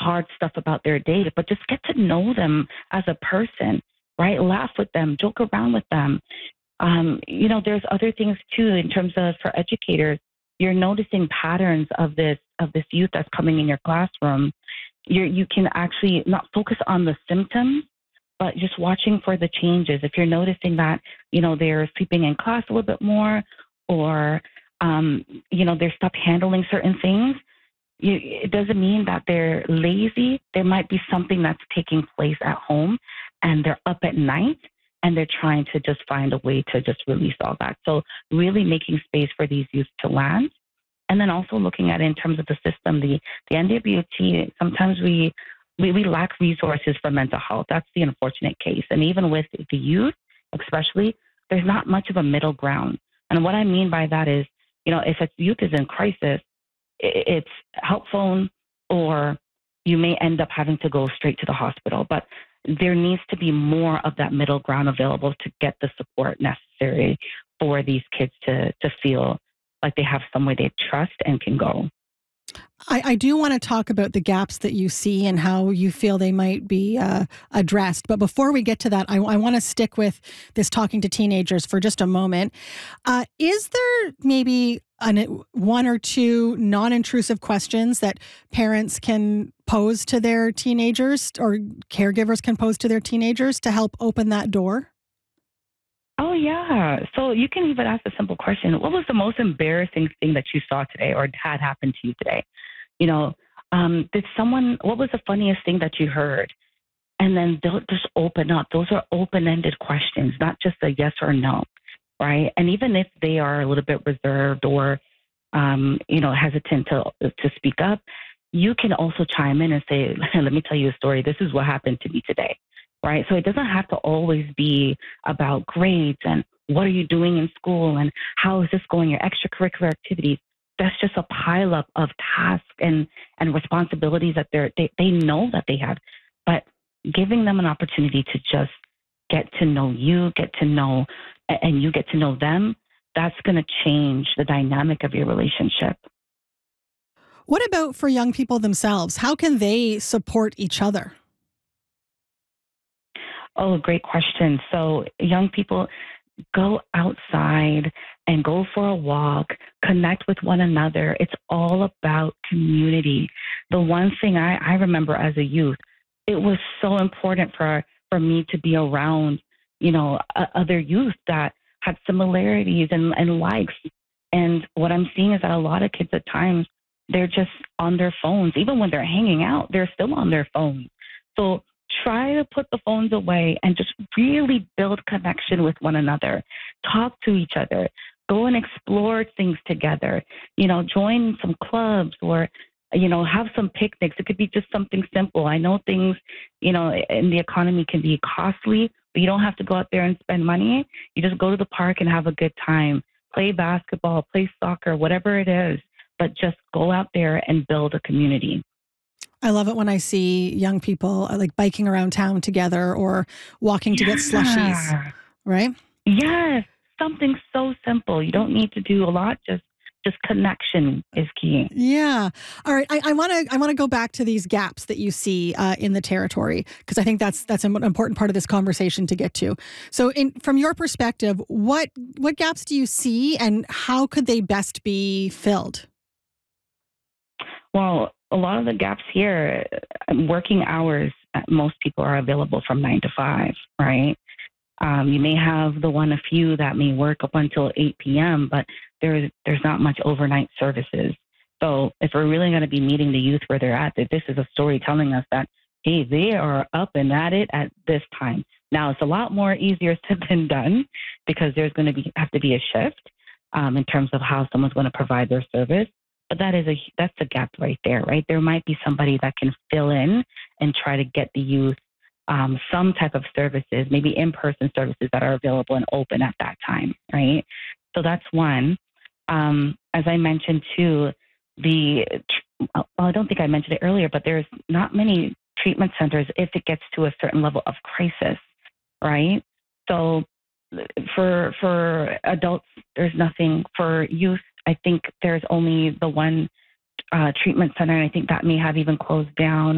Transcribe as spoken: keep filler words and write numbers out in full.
hard stuff about their day, but just get to know them as a person, right? Laugh with them, joke around with them. Um, you know, there's other things too in terms of for educators. You're noticing patterns of this of this youth that's coming in your classroom. You you can actually not focus on the symptoms, but just watching for the changes. If you're noticing that, you know, they're sleeping in class a little bit more, or um, you know, they're stop handling certain things. You, it doesn't mean that they're lazy. There might be something that's taking place at home, and they're up at night and they're trying to just find a way to just release all that. So really making space for these youth to land. And then also looking at it in terms of the system, the, the N W T, sometimes we, we, we lack resources for mental health. That's the unfortunate case. And even with the youth, especially, there's not much of a middle ground. And what I mean by that is, you know, if a youth is in crisis, it's help phone, or you may end up having to go straight to the hospital. But there needs to be more of that middle ground available to get the support necessary for these kids to, to feel like they have somewhere they trust and can go. I, I do want to talk about the gaps that you see and how you feel they might be uh, addressed. But before we get to that, I, I want to stick with this talking to teenagers for just a moment. Uh, is there maybe an, one or two non-intrusive questions that parents can pose to their teenagers, or caregivers can pose to their teenagers to help open that door? Oh, yeah. So you can even ask a simple question. What was the most embarrassing thing that you saw today or had happened to you today? You know, um, did someone, what was the funniest thing that you heard? And then they'll just open up. Those are open-ended questions, not just a yes or no, right? And even if they are a little bit reserved or, um, you know, hesitant to to speak up, you can also chime in and say, let me tell you a story. This is what happened to me today. Right. So it doesn't have to always be about grades and what are you doing in school and how is this going, your extracurricular activities. That's just a pileup of tasks and, and responsibilities that they're, they, they know that they have. But giving them an opportunity to just get to know you, get to know, and you get to know them, that's going to change the dynamic of your relationship. What about for young people themselves? How can they support each other? Oh, great question. So young people, go outside and go for a walk, connect with one another. It's all about community. The one thing I, I remember as a youth, it was so important for, for me to be around, you know, uh, other youth that had similarities and, and likes. And what I'm seeing is that a lot of kids at times, they're just on their phones. Even when they're hanging out, they're still on their phones. So try to put the phones away and just really build connection with one another. Talk to each other. Go and explore things together. You know, join some clubs or, you know, have some picnics. It could be just something simple. I know things, you know, in the economy can be costly, but you don't have to go out there and spend money. You just go to the park and have a good time. Play basketball, play soccer, whatever it is, but just go out there and build a community. I love it when I see young people uh, like biking around town together or walking to Yeah. get slushies, right? Yes, something so simple. You don't need to do a lot. Just just connection is key. Yeah. All right. I want to I want to go back to these gaps that you see uh, in the territory, because I think that's that's an important part of this conversation to get to. So, in from your perspective, what what gaps do you see, and how could they best be filled? Well, a lot of the gaps here, working hours, most people are available from nine to five, right? Um, you may have the one, a few that may work up until eight p.m., but there's there's not much overnight services. So if we're really going to be meeting the youth where they're at, that this is a story telling us that, hey, they are up and at it at this time. Now, it's a lot more easier said than done because there's going to be have to be a shift um, in terms of how someone's going to provide their service. But that is a that's a gap right there, right? There might be somebody that can fill in and try to get the youth um, some type of services, maybe in-person services that are available and open at that time, right? So that's one. Um, as I mentioned too, the well, I don't think I mentioned it earlier, but there's not many treatment centers if it gets to a certain level of crisis, right? So for for adults, there's nothing. For youth, I think there's only the one uh, treatment center, and I think that may have even closed down.